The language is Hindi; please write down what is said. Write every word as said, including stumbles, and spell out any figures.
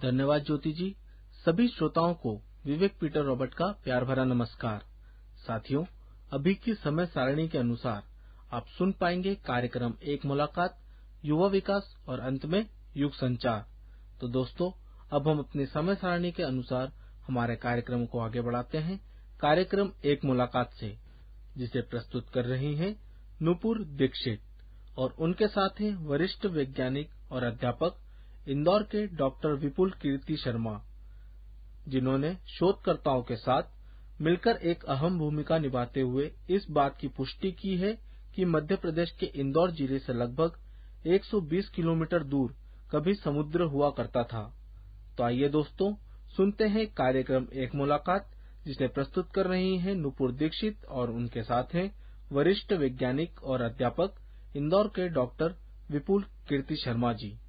धन्यवाद ज्योति जी। सभी श्रोताओं को विवेक पीटर रॉबर्ट का प्यार भरा नमस्कार। साथियों, अभी की समय सारणी के अनुसार आप सुन पाएंगे कार्यक्रम एक मुलाकात, युवा विकास और अंत में युग संचार। तो दोस्तों, अब हम अपनी समय सारणी के अनुसार हमारे कार्यक्रम को आगे बढ़ाते हैं कार्यक्रम एक मुलाकात से, जिसे प्रस्तुत कर रही हैं नूपुर दीक्षित और उनके साथ हैं वरिष्ठ वैज्ञानिक और अध्यापक इंदौर के डॉक्टर विपुल कीर्ति शर्मा, जिन्होंने शोधकर्ताओं के साथ मिलकर एक अहम भूमिका निभाते हुए इस बात की पुष्टि की है कि मध्य प्रदेश के इंदौर जिले से लगभग एक सौ बीस किलोमीटर दूर कभी समुद्र हुआ करता था। तो आइए दोस्तों, सुनते हैं कार्यक्रम एक मुलाकात, जिसे प्रस्तुत कर रही हैं नूपुर दीक्षित और उनके साथ हैं वरिष्ठ वैज्ञानिक और अध्यापक इंदौर के डॉक्टर विपुल कीर्ति शर्मा जी।